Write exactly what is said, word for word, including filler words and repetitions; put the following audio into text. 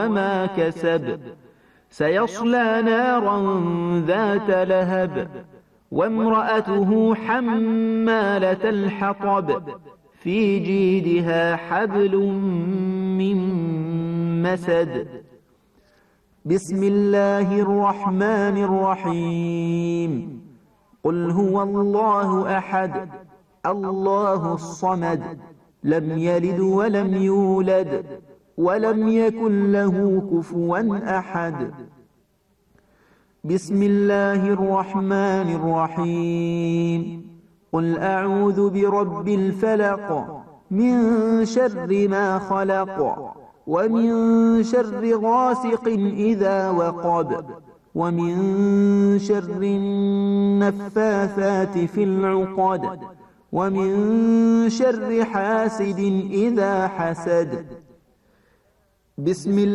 وما كسب سيصلى نارا ذات لهب وامرأته حمالة الحطب في جيدها حبل من مسد بسم الله الرحمن الرحيم قل هو الله أحد الله الصمد لم يلد ولم يولد ولم يكن له كفوا أحد بسم الله الرحمن الرحيم قل أعوذ برب الفلق من شر ما خلق ومن شر غاسق إذا وقب ومن شر النفاثات في العقد ومن شر حاسد إذا حسد بسم الله